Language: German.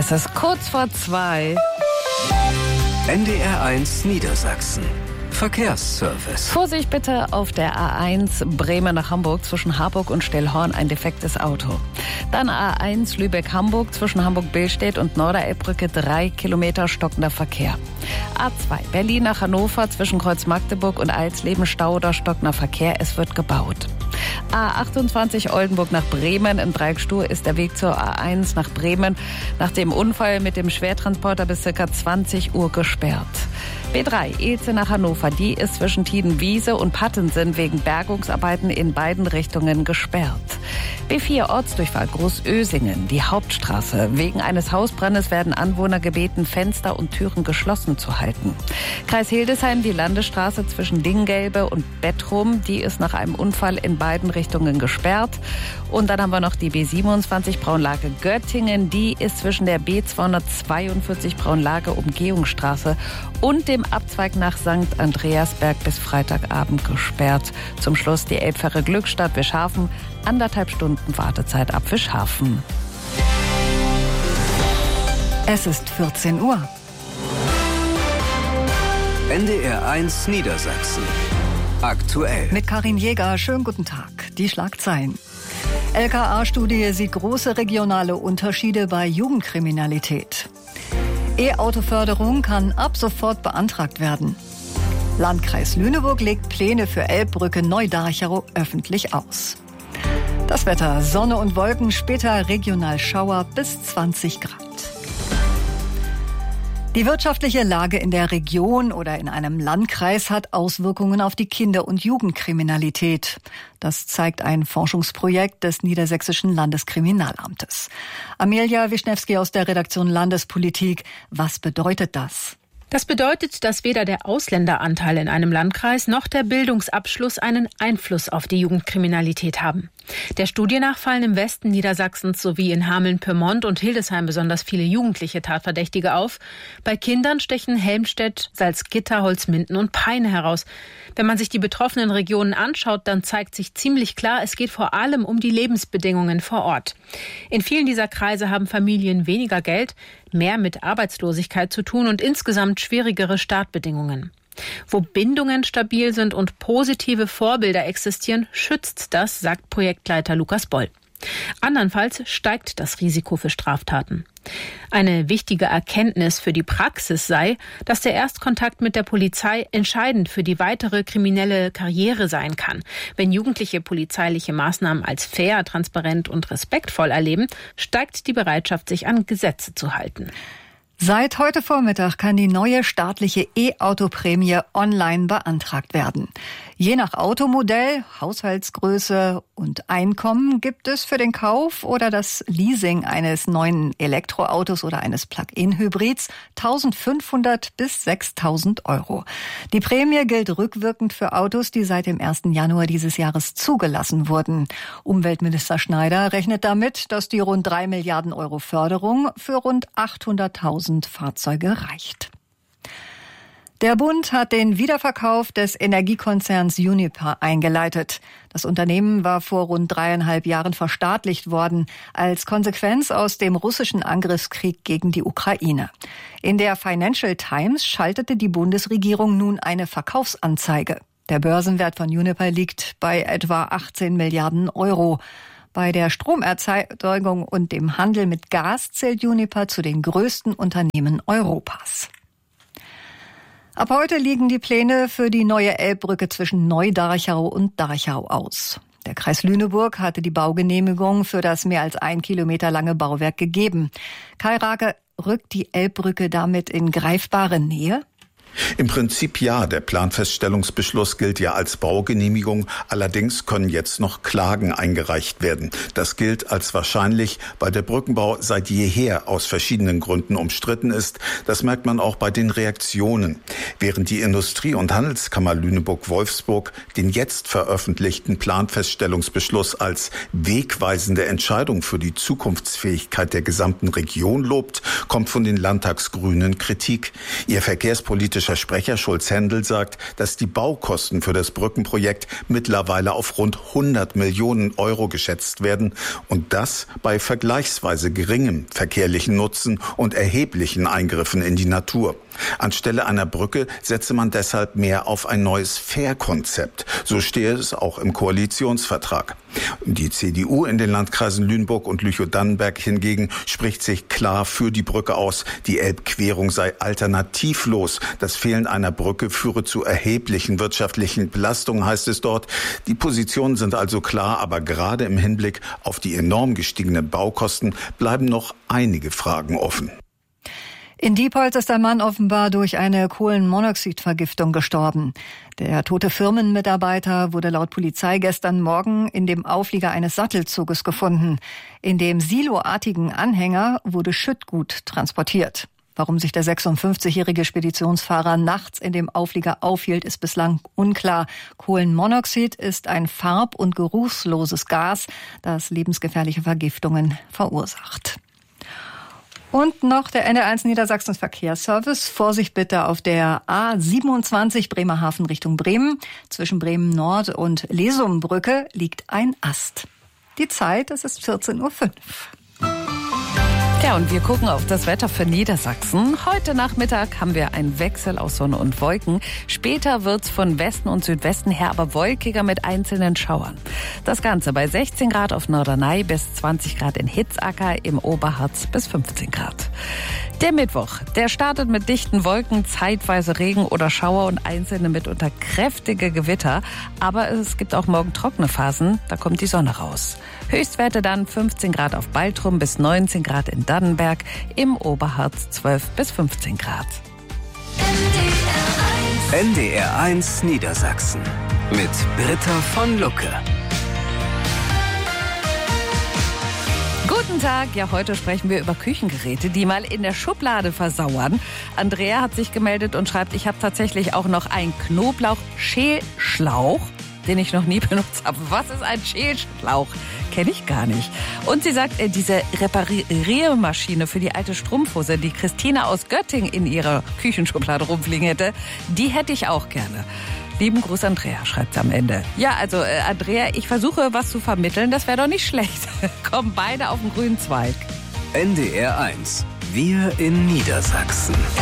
Es ist kurz vor 2. NDR1 Niedersachsen. Verkehrsservice. Vorsicht bitte auf der A1 Bremen nach Hamburg zwischen Harburg und Stellhorn ein defektes Auto. Dann A1 Lübeck-Hamburg zwischen Hamburg-Billstedt und Norderelbbrücke 3 Kilometer stockender Verkehr. A2 Berlin nach Hannover zwischen Kreuz Magdeburg und Alsleben Stau oder stockender Verkehr. Es wird gebaut. A28 Oldenburg nach Bremen. In Dreieckstuhl ist der Weg zur A1 nach Bremen nach dem Unfall mit dem Schwertransporter bis ca. 20 Uhr gesperrt. B3 Ilze nach Hannover, die ist zwischen Tiedenwiese und Pattensen wegen Bergungsarbeiten in beiden Richtungen gesperrt. B4 Ortsdurchfahrt Großösingen, die Hauptstraße. Wegen eines Hausbrandes werden Anwohner gebeten, Fenster und Türen geschlossen zu halten. Kreis Hildesheim, die Landesstraße zwischen Dinggelbe und Bettrum, die ist nach einem Unfall in beiden Richtungen gesperrt. Und dann haben wir noch die B27 Braunlage Göttingen, die ist zwischen der B242 Braunlage Umgehungsstraße und dem Abzweig nach St. Andreasberg bis Freitagabend gesperrt. Zum Schluss die Elbfähre Glückstadt Wischhafen, 1,5 Stunden Wartezeit ab Wischhafen. Es ist 14 Uhr. NDR1 Niedersachsen. Aktuell. Mit Karin Jäger, schönen guten Tag. Die Schlagzeilen. LKA-Studie sieht große regionale Unterschiede bei Jugendkriminalität. E-Auto-Förderung kann ab sofort beantragt werden. Landkreis Lüneburg legt Pläne für Elbbrücke Neudarchau öffentlich aus. Das Wetter, Sonne und Wolken, später regional Schauer bis 20 Grad. Die wirtschaftliche Lage in der Region oder in einem Landkreis hat Auswirkungen auf die Kinder- und Jugendkriminalität. Das zeigt ein Forschungsprojekt des Niedersächsischen Landeskriminalamtes. Amelia Wischnewski aus der Redaktion Landespolitik. Was bedeutet das? Das bedeutet, dass weder der Ausländeranteil in einem Landkreis noch der Bildungsabschluss einen Einfluss auf die Jugendkriminalität haben. Der Studie nach fallen im Westen Niedersachsens sowie in Hameln-Pyrmont und Hildesheim besonders viele jugendliche Tatverdächtige auf. Bei Kindern stechen Helmstedt, Salzgitter, Holzminden und Peine heraus. Wenn man sich die betroffenen Regionen anschaut, dann zeigt sich ziemlich klar, es geht vor allem um die Lebensbedingungen vor Ort. In vielen dieser Kreise haben Familien weniger Geld, mehr mit Arbeitslosigkeit zu tun und insgesamt schwierigere Startbedingungen. Wo Bindungen stabil sind und positive Vorbilder existieren, schützt das, sagt Projektleiter Lukas Boll. Andernfalls steigt das Risiko für Straftaten. Eine wichtige Erkenntnis für die Praxis sei, dass der Erstkontakt mit der Polizei entscheidend für die weitere kriminelle Karriere sein kann. Wenn Jugendliche polizeiliche Maßnahmen als fair, transparent und respektvoll erleben, steigt die Bereitschaft, sich an Gesetze zu halten. Seit heute Vormittag kann die neue staatliche E-Auto-Prämie online beantragt werden. Je nach Automodell, Haushaltsgröße und Einkommen gibt es für den Kauf oder das Leasing eines neuen Elektroautos oder eines Plug-in-Hybrids 1.500 bis 6.000 Euro. Die Prämie gilt rückwirkend für Autos, die seit dem 1. Januar dieses Jahres zugelassen wurden. Umweltminister Schneider rechnet damit, dass die rund 3 Milliarden Euro Förderung für rund 800.000 Fahrzeuge reicht. Der Bund hat den Wiederverkauf des Energiekonzerns Uniper eingeleitet. Das Unternehmen war vor rund 3,5 Jahren verstaatlicht worden, als Konsequenz aus dem russischen Angriffskrieg gegen die Ukraine. In der Financial Times schaltete die Bundesregierung nun eine Verkaufsanzeige. Der Börsenwert von Uniper liegt bei etwa 18 Milliarden Euro. Bei der Stromerzeugung und dem Handel mit Gas zählt Uniper zu den größten Unternehmen Europas. Ab heute liegen die Pläne für die neue Elbbrücke zwischen Neudarchau und Darchau aus. Der Kreis Lüneburg hatte die Baugenehmigung für das mehr als 1 Kilometer lange Bauwerk gegeben. Kai Rage, rückt die Elbbrücke damit in greifbare Nähe? Im Prinzip ja, der Planfeststellungsbeschluss gilt ja als Baugenehmigung, allerdings können jetzt noch Klagen eingereicht werden. Das gilt als wahrscheinlich, weil der Brückenbau seit jeher aus verschiedenen Gründen umstritten ist. Das merkt man auch bei den Reaktionen. Während die Industrie- und Handelskammer Lüneburg-Wolfsburg den jetzt veröffentlichten Planfeststellungsbeschluss als wegweisende Entscheidung für die Zukunftsfähigkeit der gesamten Region lobt, kommt von den Landtagsgrünen Kritik. Ihr verkehrspolitischer politischer Sprecher Schulz-Hendel sagt, dass die Baukosten für das Brückenprojekt mittlerweile auf rund 100 Millionen Euro geschätzt werden und das bei vergleichsweise geringem verkehrlichen Nutzen und erheblichen Eingriffen in die Natur. Anstelle einer Brücke setze man deshalb mehr auf ein neues Fährkonzept. So stehe es auch im Koalitionsvertrag. Die CDU in den Landkreisen Lüneburg und Lüchow-Dannenberg hingegen spricht sich klar für die Brücke aus. Die Elbquerung sei alternativlos. Das Fehlen einer Brücke führe zu erheblichen wirtschaftlichen Belastungen, heißt es dort. Die Positionen sind also klar, aber gerade im Hinblick auf die enorm gestiegenen Baukosten bleiben noch einige Fragen offen. In Diepholz ist ein Mann offenbar durch eine Kohlenmonoxidvergiftung gestorben. Der tote Firmenmitarbeiter wurde laut Polizei gestern Morgen in dem Auflieger eines Sattelzuges gefunden. In dem siloartigen Anhänger wurde Schüttgut transportiert. Warum sich der 56-jährige Speditionsfahrer nachts in dem Auflieger aufhielt, ist bislang unklar. Kohlenmonoxid ist ein farb- und geruchsloses Gas, das lebensgefährliche Vergiftungen verursacht. Und noch der NDR1 Niedersachsen Verkehrsservice. Vorsicht bitte auf der A27 Bremerhaven Richtung Bremen. Zwischen Bremen Nord und Lesumbrücke liegt ein Ast. Die Zeit, es ist 14:05 Uhr. Ja, und wir gucken auf das Wetter für Niedersachsen. Heute Nachmittag haben wir einen Wechsel aus Sonne und Wolken. Später wird's von Westen und Südwesten her aber wolkiger mit einzelnen Schauern. Das Ganze bei 16 Grad auf Norderney bis 20 Grad in Hitzacker, im Oberharz bis 15 Grad. Der Mittwoch, der startet mit dichten Wolken, zeitweise Regen oder Schauer und einzelne mitunter kräftige Gewitter. Aber es gibt auch morgen trockene Phasen, da kommt die Sonne raus. Höchstwerte dann 15 Grad auf Baltrum bis 19 Grad in Dannenberg, im Oberharz 12 bis 15 Grad. NDR1 Niedersachsen mit Britta von Lucke. Guten Tag, ja, heute sprechen wir über Küchengeräte, die mal in der Schublade versauern. Andrea hat sich gemeldet und schreibt, ich habe tatsächlich auch noch einen Knoblauch-Schälschlauch, den ich noch nie benutzt habe. Was ist ein Schälschlauch? Kenne ich gar nicht. Und sie sagt, diese Repariermaschine für die alte Strumpfhose, die Christina aus Göttingen in ihrer Küchenschublade rumfliegen hätte, die hätte ich auch gerne. Lieben Gruß, Andrea, schreibt sie am Ende. Ja, also Andrea, ich versuche was zu vermitteln, das wäre doch nicht schlecht. Kommen beide auf den grünen Zweig. NDR1, wir in Niedersachsen.